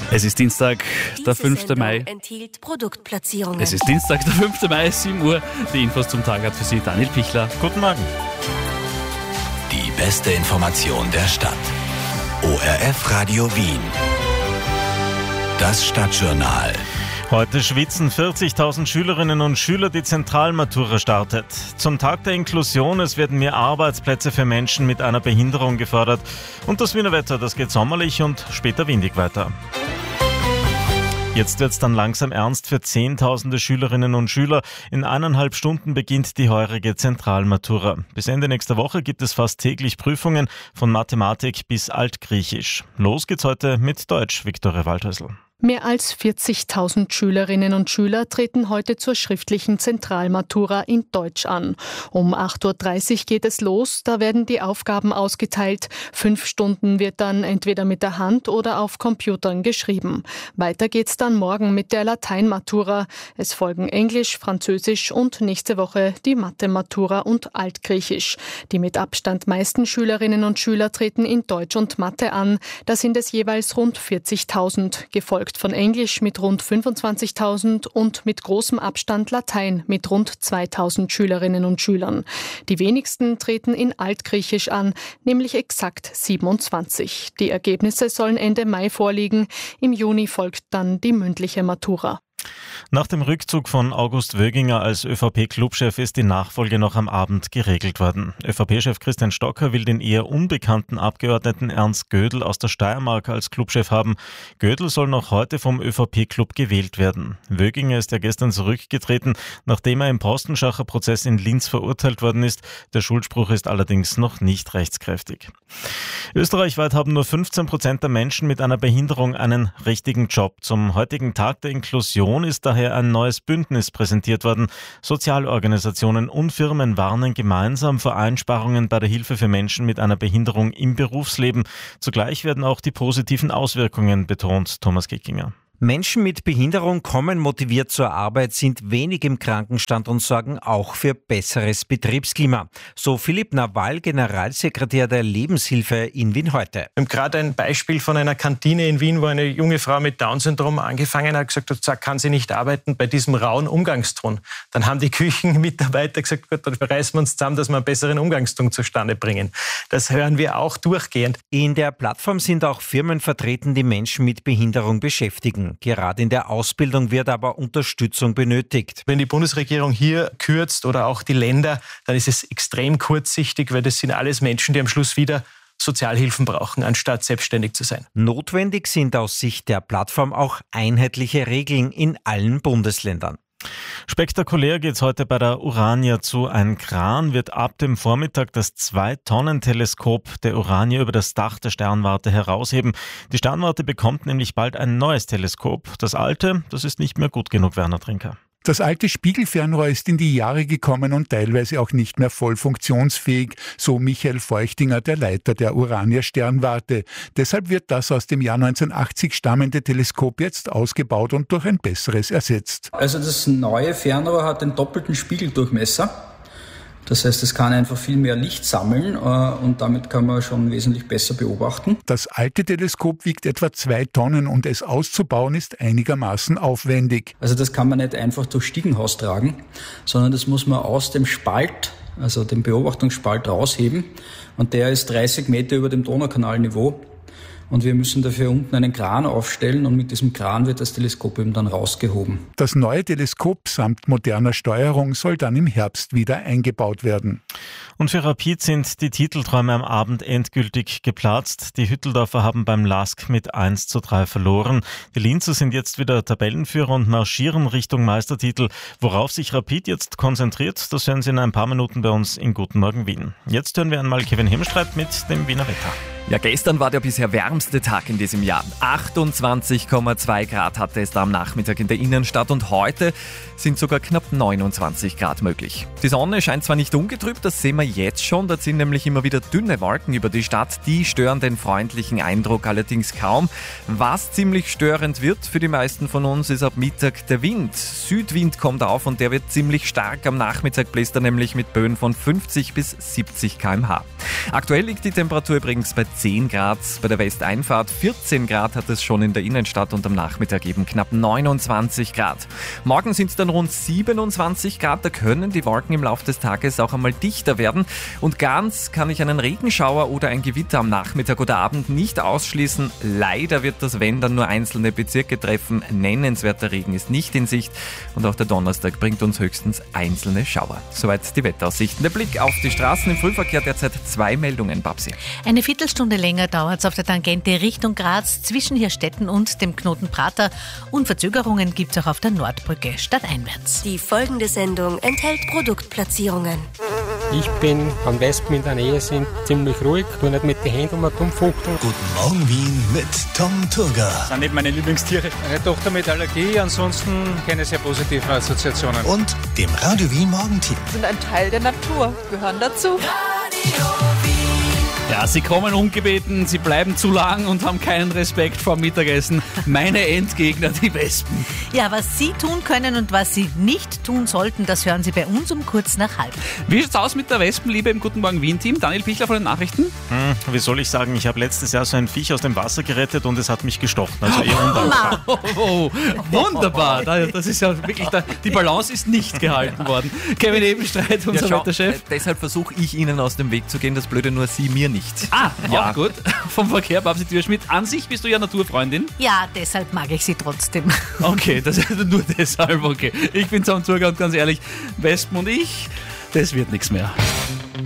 Es ist Dienstag, der 5. Mai. Enthielt Produktplatzierungen. Es ist Dienstag, der 5. Mai, 7 Uhr. Die Infos zum Tag hat für Sie Daniel Pichler. Guten Morgen. Die beste Information der Stadt. ORF Radio Wien. Das Stadtjournal. Heute schwitzen 40.000 Schülerinnen und Schüler, die Zentralmatura startet. Zum Tag der Inklusion, es werden mehr Arbeitsplätze für Menschen mit einer Behinderung gefördert. Und das Wiener Wetter, das geht sommerlich und später windig weiter. Jetzt wird's dann langsam ernst für Zehntausende Schülerinnen und Schüler. In 1,5 Stunden beginnt die heurige Zentralmatura. Bis Ende nächster Woche gibt es fast täglich Prüfungen von Mathematik bis Altgriechisch. Los geht's heute mit Deutsch, Viktoria Waldhäusl. Mehr als 40.000 Schülerinnen und Schüler treten heute zur schriftlichen Zentralmatura in Deutsch an. Um 8.30 Uhr geht es los, da werden die Aufgaben ausgeteilt. 5 Stunden wird dann entweder mit der Hand oder auf Computern geschrieben. Weiter geht's dann morgen mit der Lateinmatura. Es folgen Englisch, Französisch und nächste Woche die Mathematura und Altgriechisch. Die mit Abstand meisten Schülerinnen und Schüler treten in Deutsch und Mathe an. Da sind es jeweils rund 40.000, gefolgt von Englisch mit rund 25.000 und mit großem Abstand Latein mit rund 2.000 Schülerinnen und Schülern. Die wenigsten treten in Altgriechisch an, nämlich exakt 27. Die Ergebnisse sollen Ende Mai vorliegen. Im Juni folgt dann die mündliche Matura. Nach dem Rückzug von August Wöginger als ÖVP-Clubchef ist die Nachfolge noch am Abend geregelt worden. ÖVP-Chef Christian Stocker will den eher unbekannten Abgeordneten Ernst Gödel aus der Steiermark als Clubchef haben. Gödel soll noch heute vom ÖVP-Club gewählt werden. Wöginger ist ja gestern zurückgetreten, nachdem er im Postenschacher-Prozess in Linz verurteilt worden ist. Der Schuldspruch ist allerdings noch nicht rechtskräftig. Österreichweit haben nur 15% der Menschen mit einer Behinderung einen richtigen Job. Zum heutigen Tag der Inklusion ist daher ein neues Bündnis präsentiert worden. Sozialorganisationen und Firmen warnen gemeinsam vor Einsparungen bei der Hilfe für Menschen mit einer Behinderung im Berufsleben. Zugleich werden auch die positiven Auswirkungen betont. Thomas Kickinger. Menschen mit Behinderung kommen motiviert zur Arbeit, sind wenig im Krankenstand und sorgen auch für besseres Betriebsklima. So Philipp Nawal, Generalsekretär der Lebenshilfe in Wien heute. Wir haben gerade ein Beispiel von einer Kantine in Wien, wo eine junge Frau mit Down-Syndrom angefangen hat, gesagt hat, kann sie nicht arbeiten bei diesem rauen Umgangston. Dann haben die Küchenmitarbeiter gesagt, gut, dann reißen wir uns zusammen, dass wir einen besseren Umgangston zustande bringen. Das hören wir auch durchgehend. In der Plattform sind auch Firmen vertreten, die Menschen mit Behinderung beschäftigen. Gerade in der Ausbildung wird aber Unterstützung benötigt. Wenn die Bundesregierung hier kürzt oder auch die Länder, dann ist es extrem kurzsichtig, weil das sind alles Menschen, die am Schluss wieder Sozialhilfen brauchen, anstatt selbstständig zu sein. Notwendig sind aus Sicht der Plattform auch einheitliche Regeln in allen Bundesländern. Spektakulär geht's heute bei der Urania zu. Ein Kran wird ab dem Vormittag das 2-Tonnen-Teleskop der Urania über das Dach der Sternwarte herausheben. Die Sternwarte bekommt nämlich bald ein neues Teleskop. Das alte, das ist nicht mehr gut genug, Werner Trinker. Das alte Spiegelfernrohr ist in die Jahre gekommen und teilweise auch nicht mehr voll funktionsfähig, so Michael Feuchtinger, der Leiter der Urania Sternwarte. Deshalb wird das aus dem Jahr 1980 stammende Teleskop jetzt ausgebaut und durch ein besseres ersetzt. Also das neue Fernrohr hat den doppelten Spiegeldurchmesser. Das heißt, es kann einfach viel mehr Licht sammeln und damit kann man schon wesentlich besser beobachten. Das alte Teleskop wiegt etwa 2 Tonnen und es auszubauen ist einigermaßen aufwendig. Also das kann man nicht einfach durch Stiegenhaus tragen, sondern das muss man aus dem Spalt, also dem Beobachtungsspalt rausheben und der ist 30 Meter über dem Donaukanalniveau. Und wir müssen dafür unten einen Kran aufstellen und mit diesem Kran wird das Teleskop eben dann rausgehoben. Das neue Teleskop samt moderner Steuerung soll dann im Herbst wieder eingebaut werden. Und für Rapid sind die Titelträume am Abend endgültig geplatzt. Die Hütteldorfer haben beim LASK mit 1:3 verloren. Die Linzer sind jetzt wieder Tabellenführer und marschieren Richtung Meistertitel. Worauf sich Rapid jetzt konzentriert, das hören Sie in ein paar Minuten bei uns in Guten Morgen Wien. Jetzt hören wir einmal Kevin Hemstreit mit dem Wiener Wetter. Ja, gestern war der bisher wärmste Tag in diesem Jahr. 28,2 Grad hatte es da am Nachmittag in der Innenstadt und heute sind sogar knapp 29 Grad möglich. Die Sonne scheint zwar nicht ungetrübt, das sehen wir jetzt schon, da ziehen nämlich immer wieder dünne Wolken über die Stadt, die stören den freundlichen Eindruck allerdings kaum. Was ziemlich störend wird für die meisten von uns, ist ab Mittag der Wind. Südwind kommt auf und der wird ziemlich stark. Am Nachmittag bläst er nämlich mit Böen von 50 bis 70 km/h. Aktuell liegt die Temperatur übrigens bei 10 Grad bei der Westeinfahrt. 14 Grad hat es schon in der Innenstadt und am Nachmittag eben knapp 29 Grad. Morgen sind es dann rund 27 Grad. Da können die Wolken im Laufe des Tages auch einmal dichter werden. Und ganz kann ich einen Regenschauer oder ein Gewitter am Nachmittag oder Abend nicht ausschließen. Leider wird das, wenn, dann nur einzelne Bezirke treffen. Nennenswerter Regen ist nicht in Sicht. Und auch der Donnerstag bringt uns höchstens einzelne Schauer. Soweit die Wetteraussichten. Der Blick auf die Straßen. Im Frühverkehr derzeit 2 Meldungen, Babsi. Eine Viertelstunde länger dauert es auf der Tangente Richtung Graz zwischen Hirstetten und dem Knoten Prater. Und Verzögerungen gibt es auch auf der Nordbrücke stadteinwärts. Die folgende Sendung enthält Produktplatzierungen. Ich bin, wenn Wespen in der Nähe sind, ziemlich ruhig, tu nicht mit den Händen mal dumm fuchteln. Guten Morgen Wien mit Tom Turger. Das sind nicht meine Lieblingstiere. Meine Tochter mit Allergie, ansonsten keine sehr positiven Assoziationen. Und dem Radio Wien Morgenteam. Sind ein Teil der Natur, gehören dazu. Radio Wien. Ja, sie kommen ungebeten, sie bleiben zu lang und haben keinen Respekt vor Mittagessen. Meine Endgegner, die Wespen. Ja, was Sie tun können und was Sie nicht tun sollten, das hören Sie bei uns um kurz nach halb. Wie schaut's aus mit der Wespenliebe im Guten Morgen Wien-Team? Daniel Pichler von den Nachrichten? Wie soll ich sagen, ich habe letztes Jahr so ein Viech aus dem Wasser gerettet und es hat mich gestochen. Also eher undankbar. Wunderbar. Das ist ja wirklich, die Balance ist nicht gehalten worden. Kevin Ebenstreit, unser Wetterchef. Deshalb versuche ich Ihnen aus dem Weg zu gehen. Das Blöde nur Sie mir nicht. Ja, auch gut. Vom Verkehr, Babsi Türschmidt. An sich bist du ja Naturfreundin. Ja, deshalb mag ich sie trotzdem. Okay, das ist nur deshalb, okay. Ich bin Tom Turger und ganz ehrlich, Wespen und ich, das wird nichts mehr.